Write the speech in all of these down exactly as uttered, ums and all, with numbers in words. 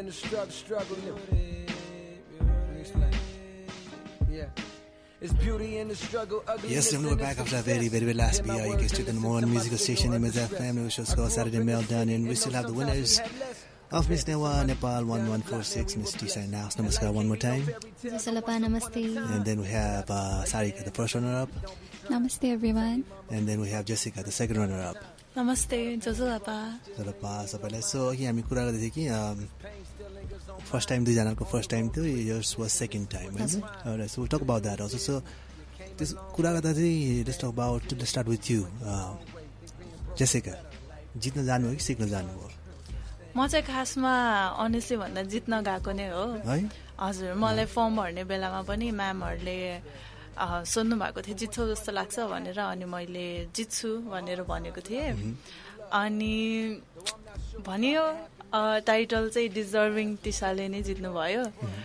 the struggle, struggle. Explain. Yeah. It's beauty in the struggle, ugly. Yes, we're back after a very, very, very last beat. You get to the more musical station in F M. We should go Saturday Meltdown, and we still have the winners of Miss Newa Nepal one one four six, Miss Tisa Naus. Namaskar one more time. Namaste. And then we have uh, Sarika, the first runner-up. Namaste, everyone. And then we have Jessica, the second runner-up. Namaste, Josulapa. Josulapa, सबैलाई. So here हामी कुरा गर्दै थियौँ कि first time दुईजनाको first time थियो, yours was second time. Alright, so we'll talk about that also. So this कुरा गर्दा चाहिँ let's talk about, let's start with you, uh, Jessica. जित्न जानु हो कि सिक्न जानु हो? म चाहिँ खासमा अनेस्टली भन्दा जित्न गएको नै हो. हजुर, मलाई फर्म भर्ने बेलामा पनि म्यामहरूले सोध्नु भएको थियो जित्छौ जस्तो लाग्छ भनेर, अनि मैले जित्छु भनेर भनेको थिएँ. अनि भनियो टाइटल चाहिँ डिजर्भिङ टिसाले नै जित्नुभयो.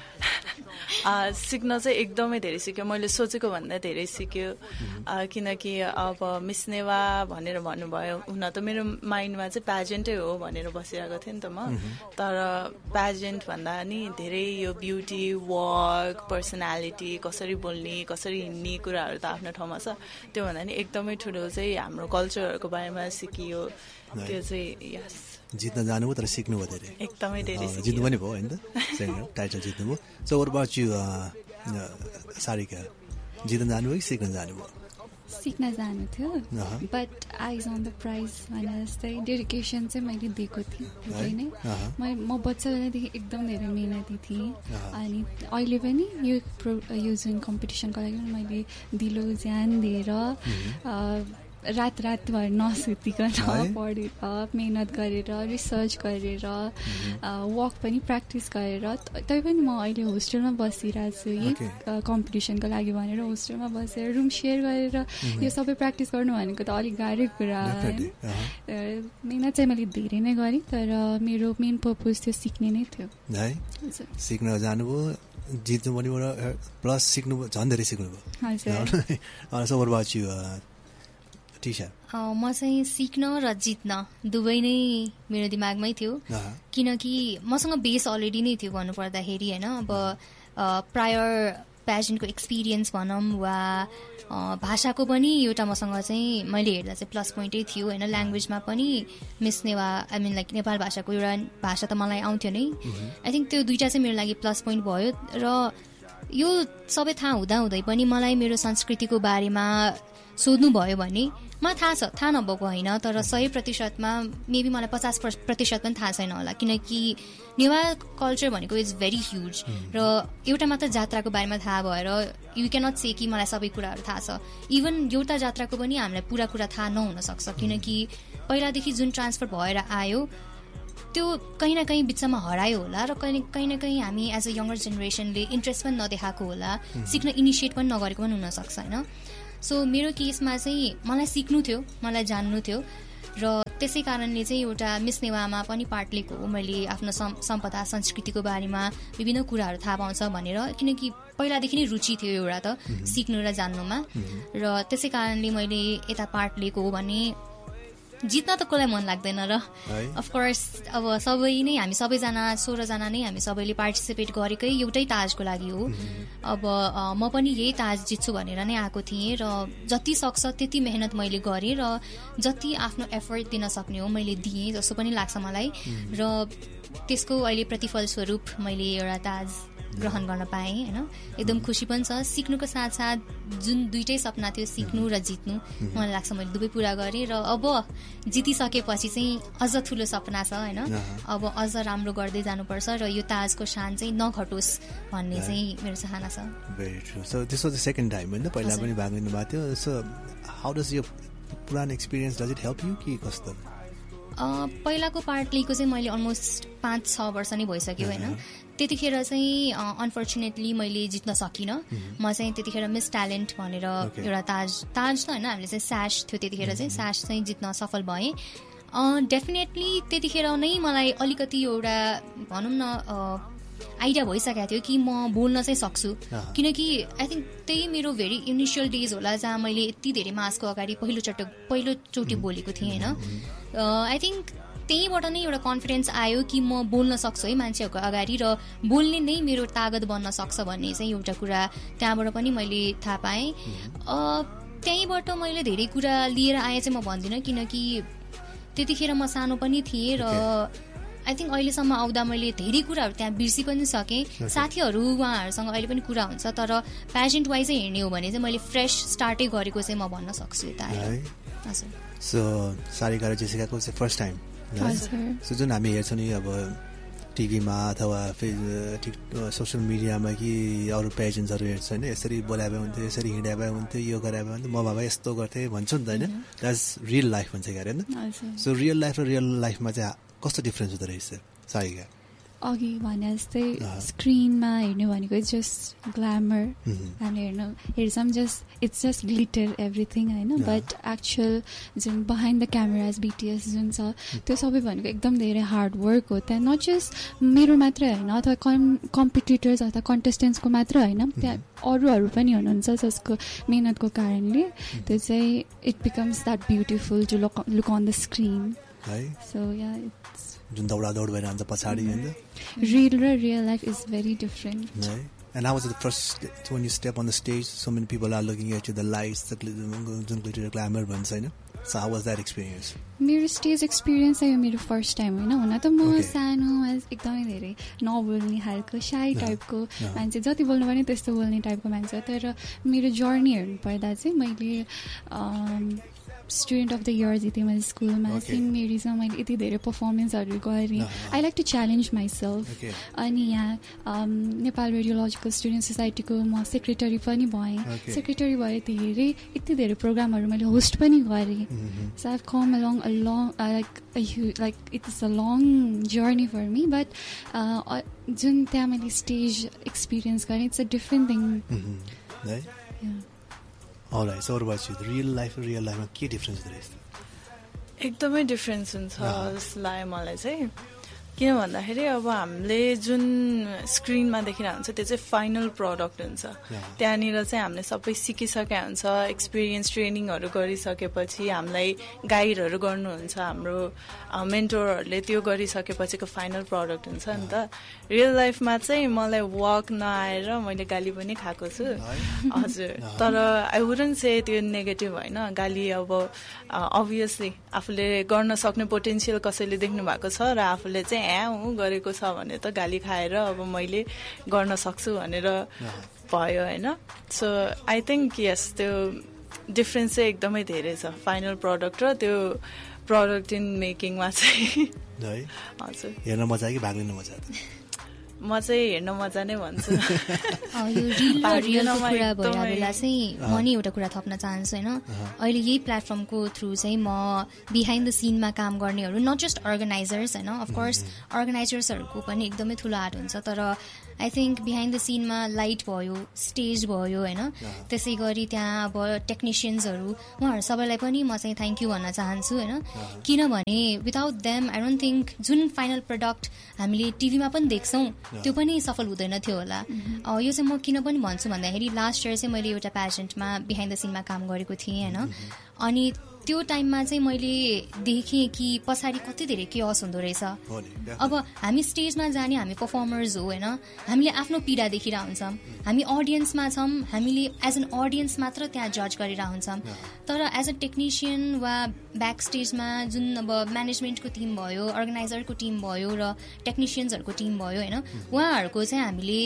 सिक्न चाहिँ एकदमै धेरै सिक्यो, मैले सोचेको भन्दा धेरै सिक्यो. किनकि अब मिस नेवा भनेर भन्नुभयो, हुन त मेरो माइन्डमा चाहिँ प्याजेन्टै हो भनेर बसिरहेको थिएँ नि त म. तर प्याजेन्ट भन्दा नि धेरै यो ब्युटी, वर्क, पर्सनालिटी, कसरी बोल्ने, कसरी हिँड्ने कुराहरू त आफ्नो ठाउँमा छ. त्यो भन्दा नि एकदमै ठुलो चाहिँ हाम्रो कल्चरहरूको बारेमा सिकियो. त्यो चाहिँ यस जित्न जानु भयो तर सिक्नु भयो धेरै. एकदमै धेरै जित्नु पनि भयो होइन त, टाइटल जित्नु भयो. So what about you, Sarika? जित्न जानु भयो कि सिक्न जानु भयो? सिक्न जानु थियो, बट आइज अन द प्राइज भने जस्तै डेडिकेसन चाहिँ मैले दिएको थिएँ धेरै नै. म बच्चा बेलादेखि एकदम धेरै मेहनती थिएँ. अनि अहिले पनि यो प्रो यो जुन कम्पिटिसनको लागि मैले दिलो ज्यान दिएर रात रातभर नसुतिकन पढेर मेहनत गरेर रिसर्च गरेर वक पनि प्र्याक्टिस गरेर तै पनि म अहिले होस्टेलमा बसिरहेको छु. यही कम्पिटिसनको लागि भनेर होस्टेलमा बसेर रुम सेयर गरेर यो सबै प्र्याक्टिस गर्नु भनेको त अलिक गाह्रै कुरा. मेहनत चाहिँ मैले धेरै नै गरेँ, तर मेरो मेन पर्पज त्यो सिक्ने नै थियो. सिक्न जानुभयो, जित्नु पनि प्लस सिक्नु झन् धेरै सिक्नुभयो. म चाहिँ सिक्न र जित्न दुवै नै मेरो दिमागमै थियो, किनकि मसँग बेस अलरेडी नै थियो भन्नु पर्दाखेरि होइन. अब प्रायर प्याजन्टको एक्सपिरियन्स भनौँ वा भाषाको पनि एउटा मसँग चाहिँ मैले हेर्दा चाहिँ प्लस पोइन्टै थियो होइन. ल्याङ्ग्वेजमा पनि miss Newa I mean like Nepal भाषाको एउटा भाषा त मलाई आउँथ्यो नै. आई थिङ्क त्यो दुइटा चाहिँ मेरो लागि प्लस पोइन्ट भयो. र यो सबै थाहा हुँदाहुँदै पनि मलाई मेरो संस्कृतिको बारेमा सोध्नु भयो भने मलाई थाहा छ, थाहा नभएको होइन, तर सय प्रतिशतमा मेबी मलाई पचास प्रतिशत पनि थाहा छैन होला, किनकि नेवा कल्चर भनेको इज भेरी ह्युज. र एउटा मात्र जात्राको बारेमा थाहा भएर यु क्यानट से कि मलाई सबै कुराहरू थाहा छ. इभन एउटा जात्राको पनि हामीलाई पुरा कुरा थाहा नहुनसक्छ, किनकि पहिलादेखि जुन ट्रान्सफर भएर आयो त्यो कहीँ न कहीँ बिचमा हरायो होला, र कहीँ कहीँ न कहीँ हामी एज अ यङ्गर जेनेरेसनले इन्ट्रेस्ट पनि नदेखाएको होला, सिक्न इनिसिएट पनि नगरेको पनि हुनसक्छ होइन. सो मेरो केसमा चाहिँ मलाई सिक्नु थियो, मलाई जान्नु थियो, र त्यसै कारणले चाहिँ एउटा मिस नेवामा पनि पार्ट लिएको हो मैले आफ्नो सम्पदा संस्कृतिको बारेमा विभिन्न कुराहरू थाहा पाउँछ भनेर, किनकि पहिलादेखि नै रुचि थियो एउटा त सिक्नु र जान्नुमा. र त्यसै कारणले मैले यता पार्ट लिएको हो भने जित्न त कसलाई मन लाग्दैन र. अफकोर्स अब सबै नै हामी सबैजना सोह्रजना नै हामी सबैले पार्टिसिपेट गरेकै एउटै ताजको लागि हो. अब म पनि यही ताज जित्छु भनेर नै आएको थिएँ, र जति सक्छ त्यति मेहनत मैले गरेँ, र जति आफ्नो एफर्ट दिन सक्ने हो मैले दिएँ जस्तो पनि लाग्छ मलाई. र त्यसको अहिले प्रतिफल स्वरूप मैले एउटा ताज ग्रहण गर्न पाएँ होइन. एकदम खुसी पनि छ. सिक्नुको साथसाथ जुन दुइटै सपना थियो, सिक्नु र जित्नु, मलाई लाग्छ मैले दुवै पुरा गरेँ. र अब जितिसकेपछि चाहिँ अझ ठुलो सपना छ होइन. अब अझ राम्रो गर्दै जानुपर्छ र यो ताजको शान चाहिँ नघटोस् भन्ने चाहिँ मेरो चाहना छ. Very true. So this was the second time होइन, पहिला पनि भाग लिनु भएको थियो. सो हाउ डज यो पुरानो experience does it help you कि कस्तो? पहिलाको पार्ट लिएको चाहिँ मैले अलमोस्ट पाँच छ वर्ष नै भइसक्यो होइन. त्यतिखेर चाहिँ अनफर्चुनेटली मैले जित्न सकिनँ. म चाहिँ त्यतिखेर मिस ट्यालेन्ट भनेर एउटा ताज ताज त होइन, हामीले चाहिँ स्यास थियो त्यतिखेर चाहिँ, स्यास चाहिँ जित्न सफल भएँ. डेफिनेटली त्यतिखेर नै मलाई अलिकति एउटा भनौँ न आइडिया भइसकेको थियो कि म बोल्न चाहिँ सक्छु, किनकि आई थिङ्क त्यही मेरो भेरी इनिसियल डेज होला जहाँ मैले यति धेरै मासको अगाडि पहिलोचोटि पहिलोचोटि बोलेको थिएँ होइन. आई थिङ्क त्यहीबाट नै एउटा कन्फिडेन्स आयो कि म बोल्न सक्छु है मान्छेहरूको अगाडि र बोल्ने नै मेरो तागत बन्न सक्छ भन्ने चाहिँ एउटा कुरा त्यहाँबाट पनि मैले थाहा पाएँ। त्यहीँबाट मैले धेरै कुरा लिएर आएँ चाहिँ म भन्दिनँ, किनकि त्यतिखेर म सानो पनि थिएँ र आई थिङ्क अहिलेसम्म आउँदा मैले धेरै कुराहरू त्यहाँ बिर्सी पनि सकेँ। साथीहरू उहाँहरूसँग अहिले पनि कुरा हुन्छ, तर प्याजेन्ट वाइजै हेर्ने हो भने चाहिँ मैले फ्रेस स्टार्टै गरेको चाहिँ म भन्न सक्छु यता। सो सारिका र जेसिकाको चाहिँ फर्स्ट टाइम, सो जुन हामी हेर्छौँ नि अब टिभीमा अथवा सोसियल मिडियामा कि अरू पेजेन्ट्सहरू हेर्छ होइन, यसरी बोलाए भए हुन्थ्यो, यसरी हिँडे भए हुन्थ्यो, यो गरे भए हुन्थ्यो, म बाबा यस्तो गर्थेँ भन्छु नि त होइन। द्याट्स रियल लाइफ भन्छ क्या होइन। सो रियल लाइफ र रियल लाइफमा चाहिँ कस्तो डिफ्रेन्स हुँदो रहेछ सारिका? अघि भने जस्तै स्क्रिनमा हेर्ने भनेको जस्ट ग्ल्यामर, हामीले हेर्नु हेर्छौँ just it's just glitter everything होइन, बट एक्चुअल जुन बिहाइन्ड द क्यामेराज बिटिएस जुन छ त्यो सबै भनेको एकदम धेरै हार्ड वर्क हो। त्यहाँ नट जस्ट मेरो मात्रै होइन अथवा कम् कम्पिटिटर्स अथवा कन्टेस्टेन्ट्सको मात्र होइन, त्यहाँ अरूहरू पनि हुनुहुन्छ जसको मेहनतको कारणले त्यो चाहिँ it becomes that beautiful to look look on the screen. So yeah it's जुन दौडा दौड भएर जान्छ पछाडि होइन, रियल र real life is very different. And how was it the first when you step on the stage? So many people are looking at you, the lights, the जुन glitter glamour भन्छ होइन. So how was that experience? मेरो stage experience चाहिँ मेरो first time होइन। हुन त म सानो एकदमै धेरै नबोल्ने खालको साई टाइपको मान्छे, जति बोल्नु पनि त्यस्तो बोल्ने टाइपको मान्छे, तर मेरो जर्नी हेर्नु पर्दा चाहिँ मैले स्टुडेन्ट अफ द इयर जितेँ मैले स्कुलमा, सेन्ट मेरिजमा मैले यति धेरै पर्फर्मेन्सहरू गरेँ। I like to challenge myself. अनि यहाँ नेपाल रेडियोलोजिकल स्टुडेन्ट सोसाइटीको म सेक्रेटरी पनि भएँ। सेक्रेटरी भए धेरै यति धेरै प्रोग्रामहरू मैले होस्ट पनि गरेँ। So I have come along a long like like it is a long journey for me, but जुन त्यहाँ मैले स्टेज एक्सपिरियन्स गरेँ it's a different thing. Alright, so what about you? The real life and real life मा के difference हुँदो रहेछ? एकदमै difference हुन्छ जस्तो लाग्यो मलाई चाहिँ। किन भन्दाखेरि अब हामीले जुन स्क्रिनमा देखिरहेको हुन्छ त्यो चाहिँ फाइनल प्रडक्ट हुन्छ। त्यहाँनिर चाहिँ हामीले सबै सिकिसकेका हुन्छ, एक्सपिरियन्स ट्रेनिङहरू गरिसकेपछि हामीलाई गाइडहरू गर्नुहुन्छ हाम्रो मेन्टरहरूले, त्यो गरिसकेपछिको फाइनल प्रडक्ट हुन्छ नि त। रियल लाइफमा चाहिँ मलाई वक नआएर मैले गाली पनि खाएको छु हजुर, तर आई वुडन्ट से त्यो नेगेटिभ होइन। गाली अब अभियसली आफूले गर्न सक्ने पोटेन्सियल कसैले देख्नु भएको छ र आफूले चाहिँ ह्या हुँ गरेको छ भने त गाली खाएर अब मैले गर्न सक्छु भनेर भयो होइन। सो आई थिङ्क यस त्यो डिफ्रेन्स चाहिँ एकदमै धेरै छ फाइनल प्रडक्ट र त्यो प्रडक्ट इन मेकिङमा चाहिँ। हजुर, हेर्न मजा कि भाग लिन मजा? म चाहिँ हेर्न मजा नै भन्छु। यो रिल र रियलको कुरा भएर बेला चाहिँ म नि एउटा कुरा थप्न चाहन्छु होइन। अहिले यही प्लेटफर्मको थ्रु चाहिँ म बिहाइन्ड द सिनमा काम गर्नेहरू, नट जस्ट अर्गनाइजर्स होइन, अफकोर्स अर्गनाइजर्सहरूको पनि एकदमै ठुलो हात हुन्छ, तर I think behind the cinema light भयो, स्टेज भयो होइन, त्यसै गरी त्यहाँ अब टेक्निसियन्सहरू उहाँहरू सबैलाई पनि म चाहिँ थ्याङ्क यू भन्न चाहन्छु होइन। किनभने without them I don't think जुन फाइनल प्रडक्ट हामीले टिभीमा पनि देख्छौँ त्यो पनि सफल हुँदैन थियो होला। यो चाहिँ म किन पनि भन्छु भन्दाखेरि लास्ट इयर चाहिँ मैले एउटा पेजेन्टमा बिहाइन्ड द सिनमा काम गरेको थिएँ होइन, अनि त्यो टाइममा चाहिँ मैले देखेँ कि पछाडि कति धेरै केयस हुँदो रहेछ। अब हामी स्टेजमा जाने हामी पर्फर्मर्स हो होइन, हामीले आफ्नो पीडा देखिरहेको हुन्छौँ, हामी अडियन्समा छौँ, हामीले एज एन अडियन्स मात्र त्यहाँ जज गरेर हुन्छौँ, तर एज अ टेक्निसियन वा ब्याक स्टेजमा जुन अब म्यानेजमेन्टको टिम भयो, अर्गनाइजरको टिम भयो र टेक्निसियन्सहरूको टिम भयो होइन, उहाँहरूको चाहिँ हामीले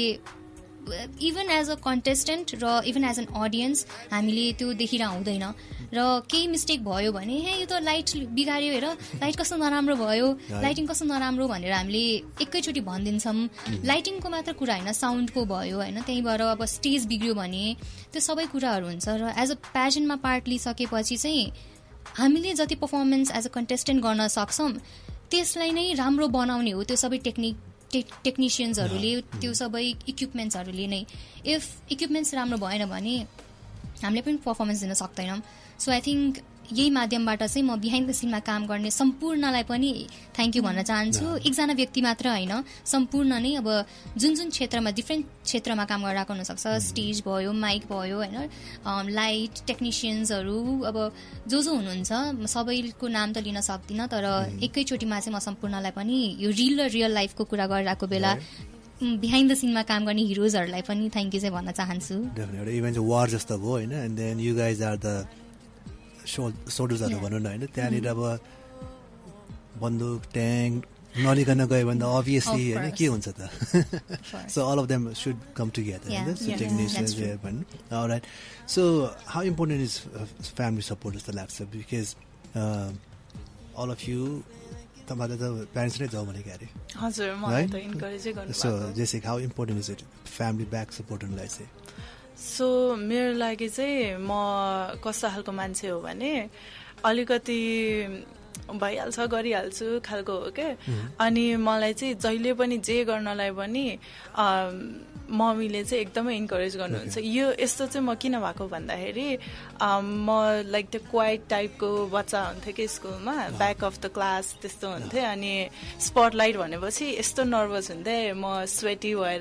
इभन एज अ कन्टेस्टेन्ट र इभन एज एन अडियन्स हामीले त्यो देखिरह हुँदैन। र केही मिस्टेक भयो भने हे यो त लाइट बिगाऱ्यो हेर, लाइट कस्तो नराम्रो भयो, लाइटिङ कस्तो नराम्रो भनेर हामीले एकैचोटि भनिदिन्छौँ। लाइटिङको मात्र कुरा होइन, साउन्डको भयो होइन, त्यहीँबाट अब स्टेज बिग्रियो भने त्यो सबै कुराहरू हुन्छ। र एज अ प्याजनमा पार्ट लिइसकेपछि चाहिँ हामीले जति पर्फर्मेन्स एज अ कन्टेस्टेन्ट गर्न सक्छौँ त्यसलाई नै राम्रो बनाउने हो त्यो सबै टेक्निक टेक्निसियन्सहरूले, त्यो सबै इक्विपमेन्ट्सहरूले नै। इफ इक्विपमेन्ट्स राम्रो भएन भने हामीले पनि पर्फर्मेन्स दिन सक्दैनौँ। सो आई थिङ्क यही माध्यमबाट चाहिँ म बिहाइन्ड द सिनमा काम गर्ने सम्पूर्णलाई पनि थ्याङ्क यू भन्न चाहन्छु। एकजना व्यक्ति मात्र होइन, सम्पूर्ण नै अब जुन जुन क्षेत्रमा डिफ्रेन्ट क्षेत्रमा काम गरिरहेको हुनसक्छ, स्टेज भयो, माइक भयो होइन, लाइट टेक्निसियन्सहरू, अब जो जो हुनुहुन्छ सबैको नाम त लिन सक्दिनँ, तर एकैचोटिमा चाहिँ म सम्पूर्णलाई पनि यो रियल र रियल लाइफको कुरा गरिरहेको बेला बिहाइन्ड द सिनमा काम गर्ने हिरोजहरूलाई पनि थ्याङ्क यू चाहिँ भन्न चाहन्छु। डेफिनेटली इभेन चाहिँ वार जस्तो भयो होइन, and then you guys are the सोल्जर्सहरू भनौँ न होइन, त्यहाँनिर अब बन्दुक ट्याङ्क नलिकन गयो भने त अभियसली होइन के हुन्छ त। So all of them should come together होइन, सो टेक्निसियन्स भन्नु। All right, so how important is family support जस्तो लाग्छ, बिकज अल अफ यु तपाईँले त प्यारेन्ट्स नै जाऊ भनेको अरे। हजुर, मलाई त इन्करेजै गर्नुभएको। सो जेसे how important is it family back support हुनुलाई चाहिँ? सो मेरो लागि चाहिँ म कस्तो खालको मान्छे हो भने अलिकति भइहाल्छ गरिहाल्छु खालको हो क्या। अनि मलाई चाहिँ जहिले पनि जे गर्नलाई पनि मम्मीले चाहिँ एकदमै इन्करेज गर्नुहुन्छ। यो यस्तो चाहिँ म किन भएको भन्दाखेरि म लाइक द क्वाइट टाइपको बच्चा हुन्थेँ कि स्कुलमा, ब्याक अफ द क्लास त्यस्तो हुन्थेँ। अनि स्पटलाइट भनेपछि यस्तो नर्भस हुन्थेँ, म स्वेटी भएर